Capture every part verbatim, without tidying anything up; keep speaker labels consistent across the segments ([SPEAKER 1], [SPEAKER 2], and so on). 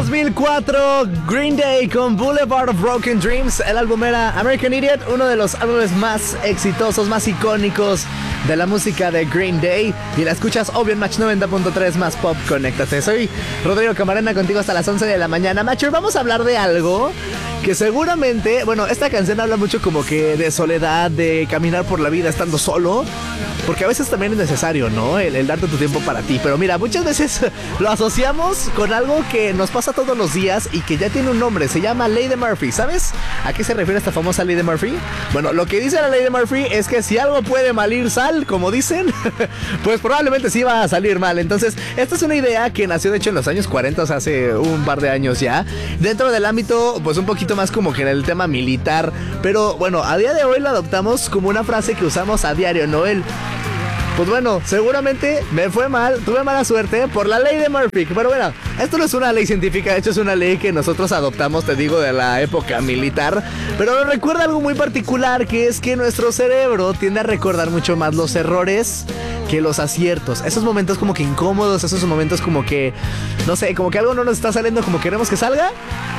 [SPEAKER 1] dos mil cuatro, Green Day con Boulevard of Broken Dreams. El álbum era American Idiot, uno de los álbumes más exitosos, más icónicos de la música de Green Day. Y la escuchas obvio en Match noventa punto tres más Pop. Conéctate. Soy Rodrigo Camarena, contigo hasta las once de la mañana. Matcher, vamos a hablar de algo que seguramente, bueno, esta canción habla mucho como que de soledad, de caminar por la vida estando solo, porque a veces también es necesario, ¿no? El, el darte tu tiempo para ti. Pero mira, muchas veces lo asociamos con algo que nos pasa todos los días y que ya tiene un nombre. Se llama Ley de Murphy. ¿Sabes a qué se refiere esta famosa Ley de Murphy? Bueno, lo que dice la Ley de Murphy es que si algo puede mal ir sal, como dicen, pues probablemente sí va a salir mal. Entonces, esta es una idea que nació de hecho en los años cuarenta, o sea, hace un par de años ya, dentro del ámbito, pues un poquito más como que en el tema militar. Pero bueno, a día de hoy lo adoptamos como una frase que usamos a diario, ¿no? El... Pues bueno, seguramente me fue mal, tuve mala suerte por la Ley de Murphy. Pero bueno, esto no es una ley científica, de hecho es una ley que nosotros adoptamos, te digo, de la época militar. Pero nos recuerda algo muy particular, que es que nuestro cerebro tiende a recordar mucho más los errores que los aciertos. Esos momentos como que incómodos, esos momentos como que, no sé, como que algo no nos está saliendo como queremos que salga.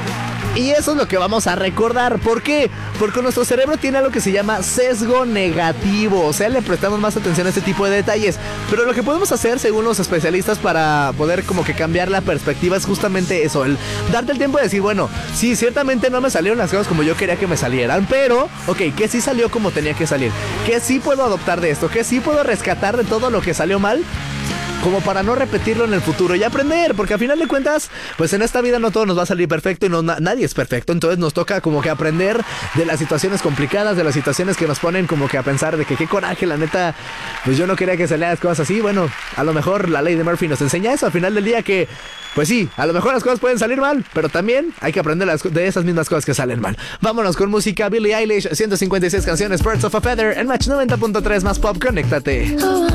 [SPEAKER 1] Y eso es lo que vamos a recordar. ¿Por qué? Porque nuestro cerebro tiene algo que se llama sesgo negativo. O sea, le prestamos más atención a este tipo de detalles. Pero lo que podemos hacer, según los especialistas, para poder como que cambiar la perspectiva es justamente eso. El darte el tiempo de decir, bueno, sí, ciertamente no me salieron las cosas como yo quería que me salieran, pero, ok, que sí salió como tenía que salir. Que sí puedo adoptar de esto. Que sí puedo rescatar de todo lo que salió mal, como para no repetirlo en el futuro y aprender, porque al final de cuentas, pues en esta vida no todo nos va a salir perfecto y no na- nadie es perfecto, entonces nos toca como que aprender de las situaciones complicadas, de las situaciones que nos ponen como que a pensar de que qué coraje, la neta, pues yo no quería que salieran las cosas así. Bueno, a lo mejor la Ley de Murphy nos enseña eso al final del día, que pues sí, a lo mejor las cosas pueden salir mal, pero también hay que aprender las, de esas mismas cosas que salen mal. Vámonos con música. Billie Eilish, ciento cincuenta y seis canciones, Birds of a Feather, en Match noventa punto tres más Pop. Conéctate.